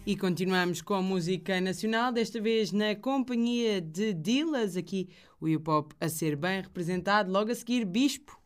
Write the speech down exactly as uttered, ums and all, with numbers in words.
E continuamos com música nacional, desta vez na companhia de Dillaz, aqui o hip-hop a ser bem representado, logo a seguir Bispo.